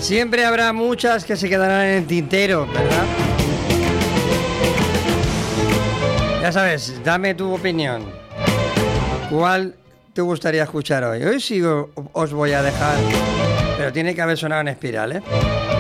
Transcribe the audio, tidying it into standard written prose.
Siempre habrá muchas que se quedarán en el tintero, ¿verdad? Ya sabes, dame tu opinión. ¿Cuál te gustaría escuchar hoy? Hoy sí os voy a dejar, pero tiene que haber sonado en espiral, ¿eh?